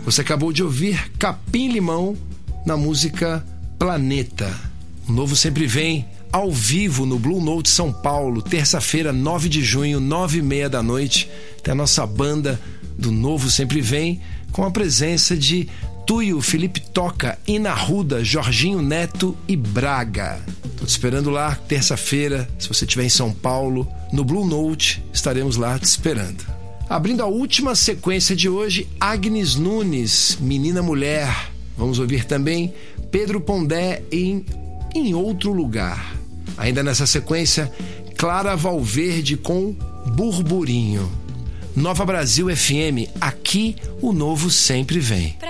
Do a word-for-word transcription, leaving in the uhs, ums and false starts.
Você acabou de ouvir Capim Limão na música Planeta. O Novo Sempre Vem ao vivo no Blue Note São Paulo, terça-feira, nove de junho, nove e meia da noite. Tem a nossa banda do Novo Sempre Vem, com a presença de Tuyo, Felipe Toca, Ina Ruda, Jorginho Neto e Braga. Tô te esperando lá, terça-feira, se você estiver em São Paulo, no Blue Note, estaremos lá te esperando. Abrindo a última sequência de hoje, Agnes Nunes, Menina Mulher. Vamos ouvir também Pedro Pondé em Em Outro Lugar. Ainda nessa sequência, Clara Valverde com Burburinho. Nova Brasil F M, aqui o novo sempre vem.